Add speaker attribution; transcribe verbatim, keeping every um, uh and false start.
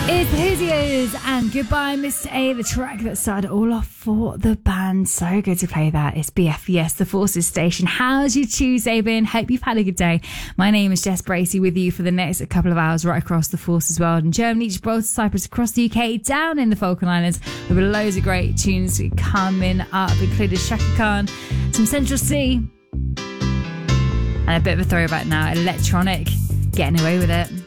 Speaker 1: It's the Hoosiers and Goodbye Mister A, the track that started all off for the band. So good to play that. It's B F yes, the Forces Station. How's your Tuesday been? Hope you've had a good day. My name is Jess Bracey with you for the next couple of hours right across the Forces world in Germany, Gibraltar, Cyprus, across the U K, down in the Falkland Islands. We've got loads of great tunes coming up, including Shaka Khan, some Central C, and a bit of a throwback now, electronic, getting away with it.